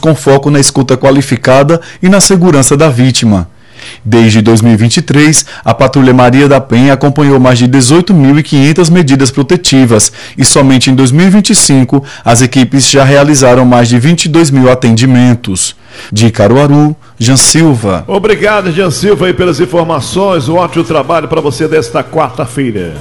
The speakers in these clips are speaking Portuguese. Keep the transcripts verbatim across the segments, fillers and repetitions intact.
com foco na escuta qualificada e na segurança da vítima. Desde dois mil e vinte e três, a Patrulha Maria da Penha acompanhou mais de dezoito mil e quinhentas medidas protetivas e somente em dois mil e vinte e cinco as equipes já realizaram mais de vinte e dois mil atendimentos. De Caruaru, Jean Silva. Obrigado, Jean Silva, aí pelas informações. Um ótimo trabalho para você desta quarta-feira.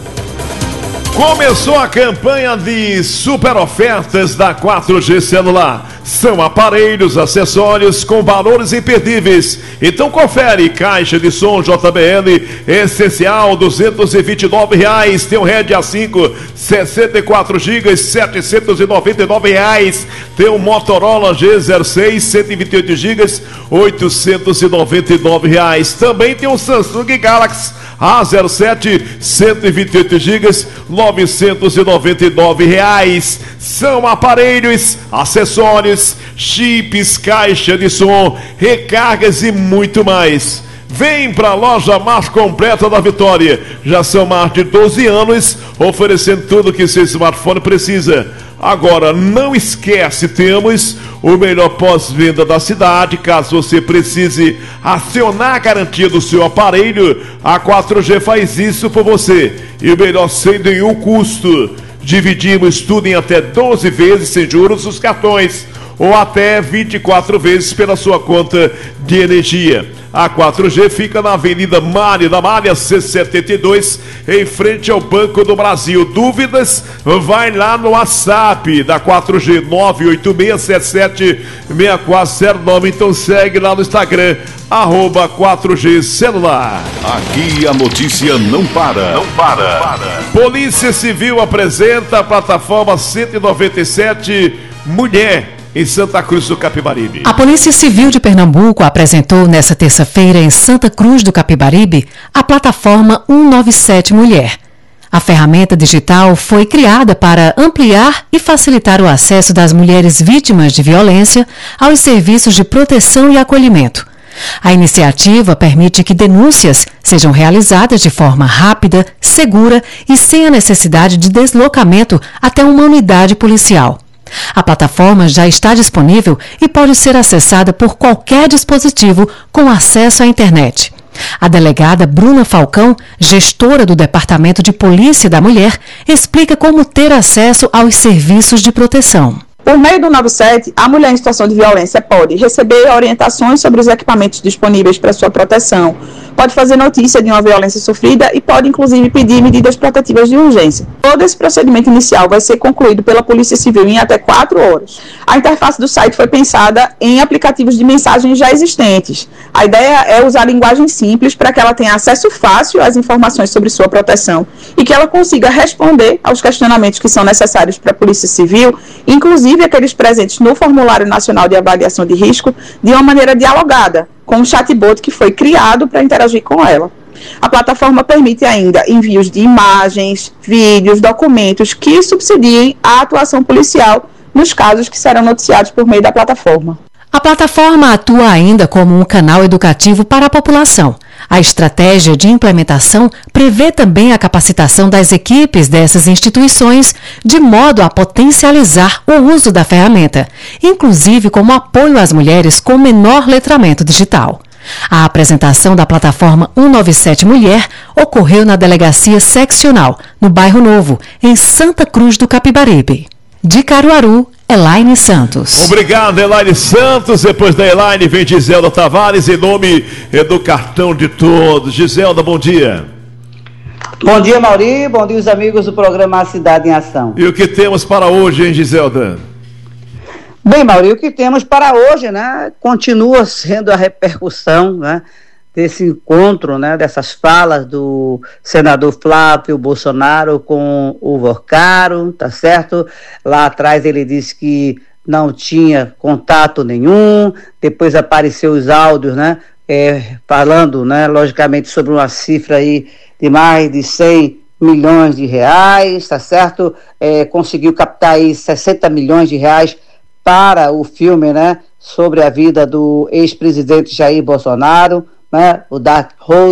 Começou a campanha de super ofertas da quatro G Celular. São aparelhos, acessórios com valores imperdíveis. Então confere: caixa de som J B L essencial duzentos e vinte e nove reais. Tem um Red A cinco sessenta e quatro gigas setecentos e noventa e nove reais. Tem um Motorola G zero seis cento e vinte e oito gigas oitocentos e noventa e nove reais. Também tem um Samsung Galaxy A zero sete cento e vinte e oito gigas novecentos e noventa e nove reais. São aparelhos, acessórios, chips, caixa de som, recargas e muito mais. Vem para a loja mais completa da Vitória. Já são mais de doze anos oferecendo tudo que seu smartphone precisa. Agora, não esquece, temos o melhor pós-venda da cidade. Caso você precise acionar a garantia do seu aparelho, a quatro G faz isso por você. E o melhor sem nenhum custo. Dividimos tudo em até doze vezes sem juros os cartões, ou até vinte e quatro vezes pela sua conta de energia. A quatro G fica na Avenida Mário da Malha C setenta e dois, em frente ao Banco do Brasil. Dúvidas? Vai lá no WhatsApp da quatro G, nove oito seis sete sete seis quatro zero nove. Então segue lá no Instagram, arroba quatro G Celular. Aqui a notícia não para. Não para. para. Polícia Civil apresenta a plataforma cento e noventa e sete Mulher em Santa Cruz do Capibaribe. A Polícia Civil de Pernambuco apresentou nesta terça-feira em Santa Cruz do Capibaribe a plataforma cento e noventa e sete Mulher. A ferramenta digital foi criada para ampliar e facilitar o acesso das mulheres vítimas de violência aos serviços de proteção e acolhimento. A iniciativa permite que denúncias sejam realizadas de forma rápida, segura e sem a necessidade de deslocamento até uma unidade policial. A plataforma já está disponível e pode ser acessada por qualquer dispositivo com acesso à internet. A delegada Bruna Falcão, gestora do Departamento de Polícia da Mulher, explica como ter acesso aos serviços de proteção. Por meio do noventa e sete, a mulher em situação de violência pode receber orientações sobre os equipamentos disponíveis para sua proteção, pode fazer notícia de uma violência sofrida e pode, inclusive, pedir medidas protetivas de urgência. Todo esse procedimento inicial vai ser concluído pela Polícia Civil em até quatro horas. A interface do site foi pensada em aplicativos de mensagens já existentes. A ideia é usar linguagem simples para que ela tenha acesso fácil às informações sobre sua proteção e que ela consiga responder aos questionamentos que são necessários para a Polícia Civil, inclusive aqueles presentes no Formulário Nacional de Avaliação de Risco, de uma maneira dialogada, com um chatbot que foi criado para interagir com ela. A plataforma permite ainda envios de imagens, vídeos, documentos que subsidiem a atuação policial nos casos que serão noticiados por meio da plataforma. A plataforma atua ainda como um canal educativo para a população. A estratégia de implementação prevê também a capacitação das equipes dessas instituições de modo a potencializar o uso da ferramenta, inclusive como apoio às mulheres com menor letramento digital. A apresentação da plataforma cento e noventa e sete Mulher ocorreu na Delegacia Seccional, no Bairro Novo, em Santa Cruz do Capibaribe. De Caruaru, Elaine Santos. Obrigado, Elaine Santos. Depois da Elaine vem Giselda Tavares, em nome do cartão de todos. Giselda, bom dia. Bom dia, Mauri. Bom dia, os amigos do programa A Cidade em Ação. E o que temos para hoje, hein, Giselda? Bem, Mauri, o que temos para hoje, né, continua sendo a repercussão, né, desse encontro, né, dessas falas do senador Flávio Bolsonaro com o Vocaro, tá certo? Lá atrás ele disse que não tinha contato nenhum, depois apareceu os áudios, né, é, falando, né, logicamente sobre uma cifra aí de mais de cem milhões de reais, tá certo? É, conseguiu captar aí sessenta milhões de reais para o filme, né, sobre a vida do ex-presidente Jair Bolsonaro, né, o Dark Horse,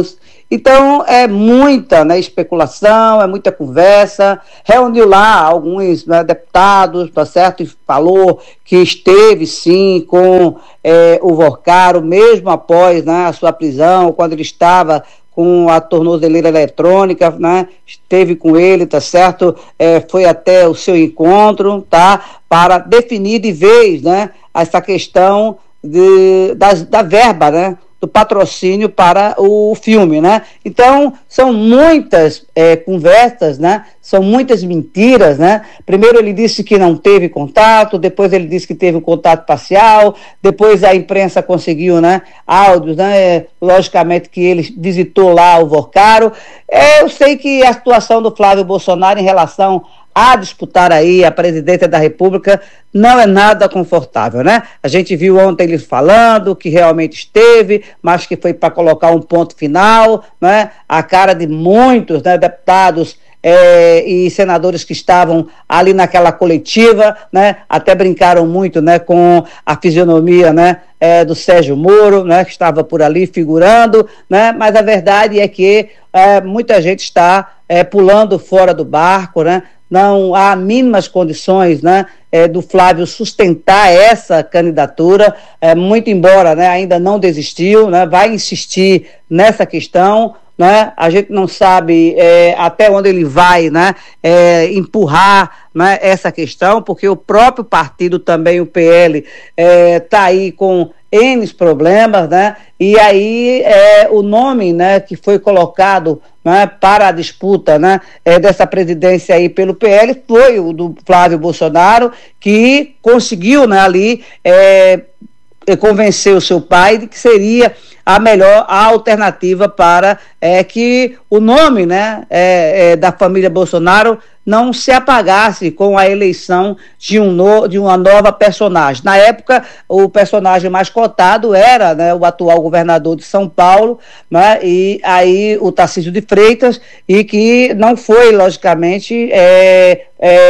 Então é muita, né, especulação, é muita conversa. Reuniu lá alguns, né, deputados, tá certo, e falou que esteve sim com é, o Vorcaro, mesmo após, né, a sua prisão, quando ele estava com a tornozeleira eletrônica, né, esteve com ele, tá certo, é, foi até o seu encontro, tá, para definir de vez, né, essa questão de, da, da verba, né, do patrocínio para o filme, né? Então, são muitas é, conversas, né? São muitas mentiras, né? Primeiro ele disse que não teve contato, depois ele disse que teve um contato parcial, depois a imprensa conseguiu, né, áudios, né? Logicamente que ele visitou lá o Vorcaro. É, eu sei que a situação do Flávio Bolsonaro em relação a disputar aí a presidência da República não é nada confortável, né? A gente viu ontem ele falando que realmente esteve, mas que foi para colocar um ponto final, né? A cara de muitos, né, deputados é, e senadores que estavam ali naquela coletiva, né? Até brincaram muito, né, com a fisionomia, né, é, do Sérgio Moro, né, que estava por ali figurando, né? Mas a verdade é que é, muita gente está é, pulando fora do barco, né? Não há mínimas condições, né, é, do Flávio sustentar essa candidatura, é, muito embora, né, ainda não desistiu, né, vai insistir nessa questão, né, a gente não sabe é, até onde ele vai, né, é, empurrar, né, essa questão, porque o próprio partido também, o P L, está é, aí com N problemas, né, e aí é, o nome, né, que foi colocado, né, para a disputa, né, é, dessa presidência aí pelo P L foi o do Flávio Bolsonaro, que conseguiu, né, ali é, convencer o seu pai de que seria a melhor alternativa para é, que o nome, né, é, é, da família Bolsonaro não se apagasse com a eleição de, um no, de uma nova personagem. Na época, o personagem mais cotado era, né, o atual governador de São Paulo, né, e aí o Tarcísio de Freitas, e que não foi, logicamente, é,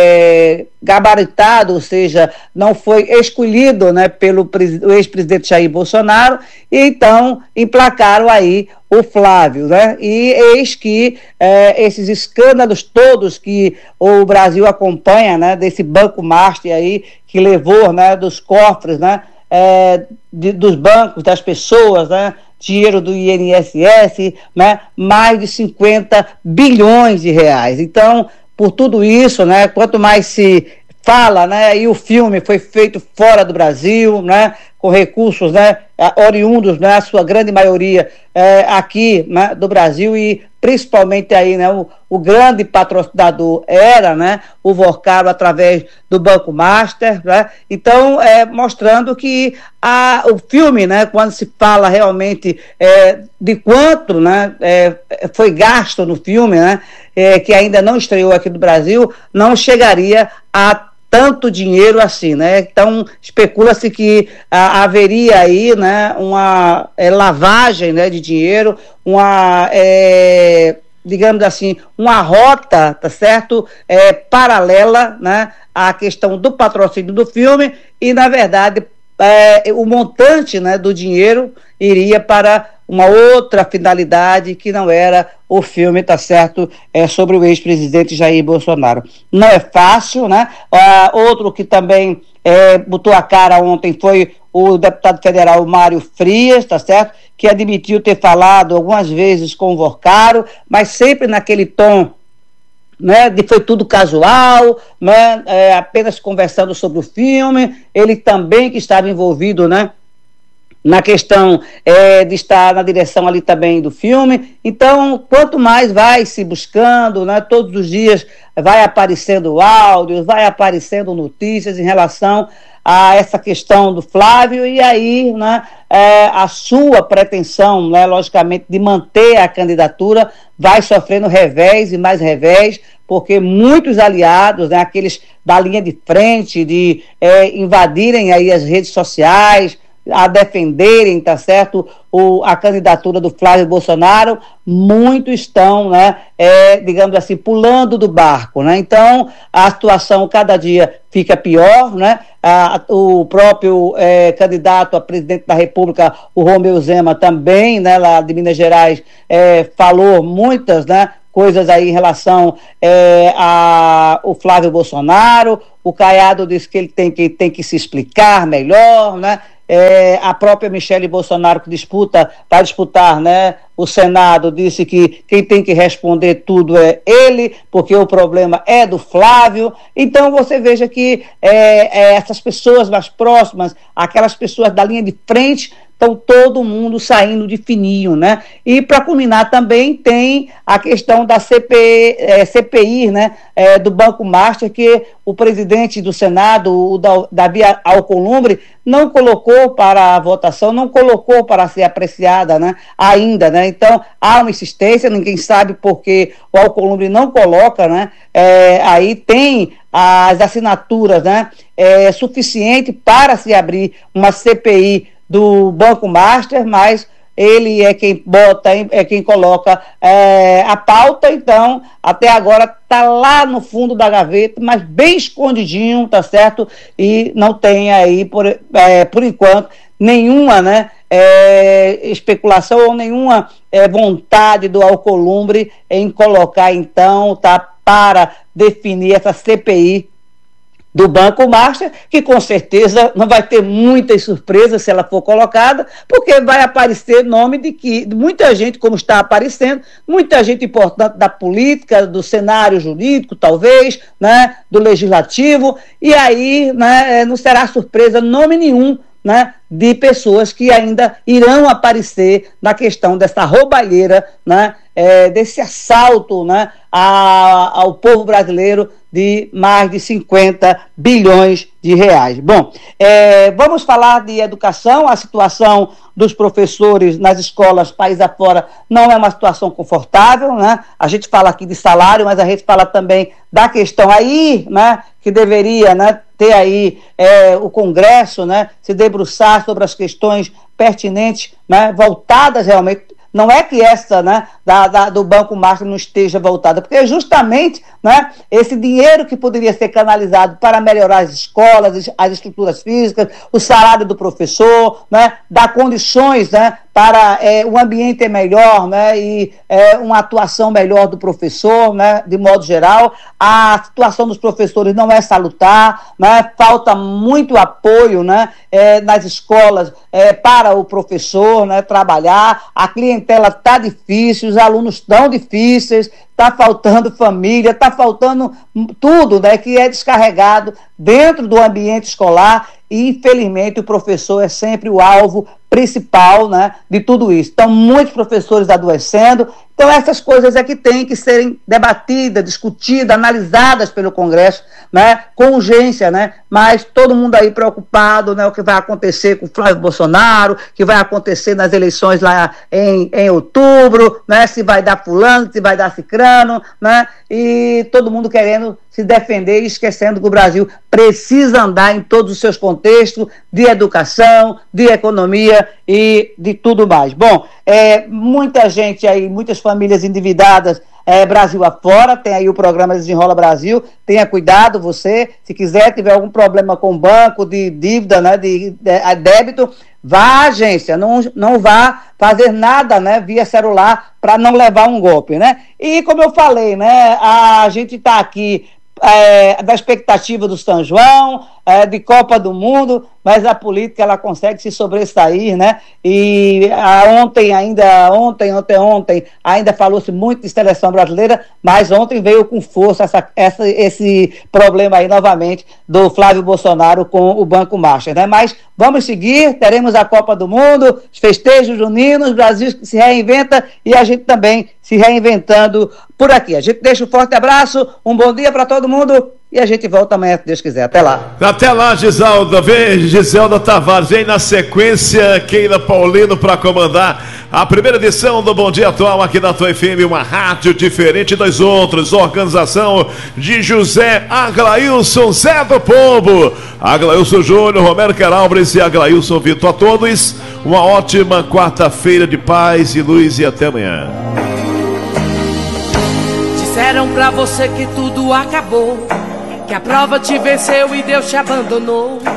é, gabaritado, ou seja, não foi escolhido, né, pelo ex-presidente Jair Bolsonaro, e então emplacaram aí o Flávio, né? E eis que é, esses escândalos todos que o Brasil acompanha, né, desse Banco Master aí, que levou, né, dos cofres, né, é, de, dos bancos, das pessoas, né, dinheiro do I N S S, né, mais de cinquenta bilhões de reais. Então, por tudo isso, né, quanto mais se fala, né, e o filme foi feito fora do Brasil, né, com recursos, né, oriundos, né, a sua grande maioria é, aqui, né, do Brasil, e principalmente aí, né, o, o grande patrocinador era, né, o Vorcaro através do Banco Master, né, então é, mostrando que a, o filme, né, quando se fala realmente é, de quanto, né, é, foi gasto no filme, né, é, que ainda não estreou aqui no Brasil, não chegaria a tanto dinheiro assim, né? Então especula-se que ah, haveria aí, né, uma é, lavagem, né, de dinheiro, uma é, digamos assim, uma rota, tá certo, é, paralela, né, à questão do patrocínio do filme, e na verdade é, o montante, né, do dinheiro iria para uma outra finalidade que não era o filme, tá certo, é, sobre o ex-presidente Jair Bolsonaro. Não é fácil, né? Ah, outro que também é, botou a cara ontem foi o deputado federal Mário Frias, tá certo? Que admitiu ter falado algumas vezes com o Vorcaro, mas sempre naquele tom, né, de foi tudo casual, né, é, apenas conversando sobre o filme. Ele também que estava envolvido, né, na questão é, de estar na direção ali também do filme. Então, quanto mais vai se buscando, né, todos os dias vai aparecendo áudios, vai aparecendo notícias em relação a essa questão do Flávio, e aí, né, é, a sua pretensão, né, logicamente, de manter a candidatura vai sofrendo revés e mais revés, porque muitos aliados, né, aqueles da linha de frente, de é, invadirem aí as redes sociais, a defenderem, tá certo, o, a candidatura do Flávio Bolsonaro, muitos estão, né, é, digamos assim, pulando do barco, né? Então a situação cada dia fica pior, né? A, o próprio é, candidato a presidente da República, o Romeu Zema, também, né, lá de Minas Gerais, é, falou muitas, né, coisas aí em relação é, ao Flávio Bolsonaro. O Caiado disse que ele tem que, tem que se explicar melhor, né? É, a própria Michele Bolsonaro, que disputa, vai disputar, né, o Senado, disse que quem tem que responder tudo é ele, porque o problema é do Flávio. Então você veja que é, é, essas pessoas mais próximas, aquelas pessoas da linha de frente, estão todo mundo saindo de fininho, né? E para culminar também tem a questão da C P, é, C P I, né, é, do Banco Master, que o presidente do Senado, o Davi Alcolumbre, não colocou para a votação, não colocou para ser apreciada, né, ainda, né? Então há uma insistência, ninguém sabe porque o Alcolumbre não coloca, né? É, aí tem as assinaturas, né, é, suficiente para se abrir uma C P I do Banco Master, mas ele é quem bota, é quem coloca é, a pauta. Então até agora está lá no fundo da gaveta, mas bem escondidinho, tá certo? E não tem aí, por, é, por enquanto, nenhuma, né, é, especulação ou nenhuma é, vontade do Alcolumbre em colocar, então, tá, para definir essa C P I do Banco Master, que com certeza não vai ter muitas surpresas se ela for colocada, porque vai aparecer nome de que de muita gente, como está aparecendo, muita gente importante da política, do cenário jurídico, talvez, né, do legislativo, e aí, né, não será surpresa nome nenhum, né, de pessoas que ainda irão aparecer na questão dessa roubalheira, né, é, desse assalto, né, a, ao povo brasileiro de mais de cinquenta bilhões de reais. Bom, é, vamos falar de educação. A situação dos professores nas escolas país afora não é uma situação confortável, né? A gente fala aqui de salário, mas a gente fala também da questão aí, né, que deveria, né, ter aí é, o Congresso, né, se debruçar sobre as questões pertinentes, né, voltadas realmente. Não é que essa, né, da, da, do Banco Master não esteja voltada, porque é justamente, né, esse dinheiro que poderia ser canalizado para melhorar as escolas, as estruturas físicas, o salário do professor, né, dar condições, né, para é, um ambiente melhor, né, e é, uma atuação melhor do professor, né, de modo geral. A situação dos professores não é salutar, né, falta muito apoio, né, é, nas escolas é, para o professor, né, trabalhar. A clientela está difícil, os alunos estão difíceis, está faltando família, está faltando tudo, né, que é descarregado dentro do ambiente escolar, e infelizmente o professor é sempre o alvo principal, né, de tudo isso. Então, muitos professores adoecendo. Então, essas coisas é que têm que serem debatidas, discutidas, analisadas pelo Congresso, né, com urgência, né, mas todo mundo aí preocupado, né, o que vai acontecer com o Flávio Bolsonaro, o que vai acontecer nas eleições lá em, em outubro, né, se vai dar fulano, se vai dar cicrano, né, e todo mundo querendo se defender e esquecendo que o Brasil precisa andar em todos os seus contextos de educação, de economia e de tudo mais. Bom, é, muita gente aí, muitas famílias endividadas, é, Brasil afora, tem aí o programa Desenrola Brasil. Tenha cuidado você, se quiser, tiver algum problema com o banco, de dívida, né, de, de, de débito, vá à agência, não, não vá fazer nada, né, via celular, para não levar um golpe, né? E como eu falei, né, a gente está aqui É, da expectativa do São João, é, de Copa do Mundo, mas a política ela consegue se sobressair, né? E a, ontem ainda, ontem, ontem, ontem, ainda falou-se muito de seleção brasileira, mas ontem veio com força essa, essa, esse problema aí novamente do Flávio Bolsonaro com o Banco Master, né? Mas vamos seguir, teremos a Copa do Mundo, os festejos juninos, o Brasil se reinventa e a gente também se reinventando por aqui. A gente deixa um forte abraço, um bom dia para todo mundo E a gente volta amanhã, se Deus quiser. Até lá. Até lá, Gisalda. Vem, Giselda Tavares. Vem na sequência, Keila Paulino para comandar a primeira edição do Bom Dia Atual aqui da Tua F M, uma rádio diferente das outras. Organização de José Aglailson Zé do Pombo, Aglailson Júnior, Romero Queralbres e Aglailson Vitor. A todos, uma ótima quarta-feira de paz e luz e até amanhã. Disseram pra você que tudo acabou, que a prova te venceu e Deus te abandonou.